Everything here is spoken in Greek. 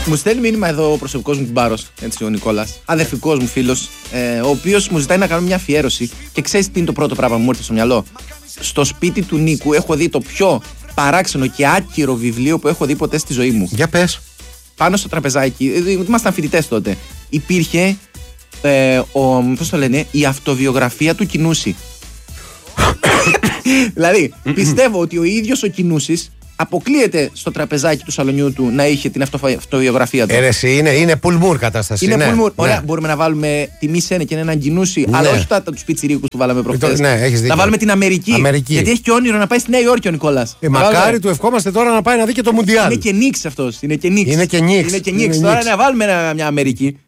Μου στέλνει μήνυμα εδώ ο προσωπικός μου Μπάρος, έτσι, ο Νικόλας, αδερφικός μου φίλος, ο οποίος μου ζητάει να κάνω μια αφιέρωση και ξέρεις τι είναι το πρώτο πράγμα που μου ήρθε στο μυαλό. Στο σπίτι του Νίκου έχω δει το πιο παράξενο και άκυρο βιβλίο που έχω δει ποτέ στη ζωή μου. Για πες. Πάνω στο τραπεζάκι, ήμασταν φοιτητές τότε, υπήρχε πώς το λένε, η αυτοβιογραφία του Κινούση. Δηλαδή, πιστεύω ότι ο ίδιος ο Κινούσης αποκλείεται στο τραπεζάκι του σαλονιού του να είχε την αυτοβιογραφία του. Εσύ είναι πουλμούρ κατάσταση. Είναι πουλμούρ. Ναι. Ωραία, μπορούμε να βάλουμε τη Μη Σένεκεν έναν Κινούση, Ναι. αλλά όχι τους πιτσιρίκους που βάλαμε προχθές. Ναι, έχεις δίκιο. Να βάλουμε την Αμερική. Γιατί έχει και όνειρο να πάει στη Νέα Υόρκη ο Νικόλας. Μακάρι του ευχόμαστε τώρα να πάει να δει και το Μουντιάλ. Είναι και Νίξ αυτός. Είναι και Νίξ. Είναι και Νίξ. Τώρα να βάλουμε μια Αμερική.